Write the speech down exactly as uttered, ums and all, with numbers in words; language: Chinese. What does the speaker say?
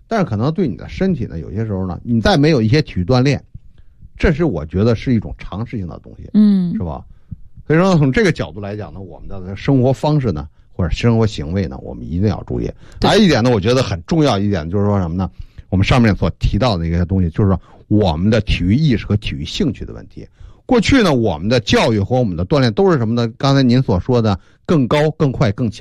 但是可能对你的身体呢，有些时候呢，你再没有一些体育锻炼，这是我觉得是一种常识性的东西， 嗯， 是吧？所以说从这个角度来讲呢，我们的生活方式呢，或者生活行为呢，我们一定要注意。还有一点呢，我觉得很重要一点就是说什么呢？我们上面所提到的一个东西，就是说我们的体育意识和体育兴趣的问题。过去呢，我们的教育和我们的锻炼都是什么呢？刚才您所说的更高、更快、更强。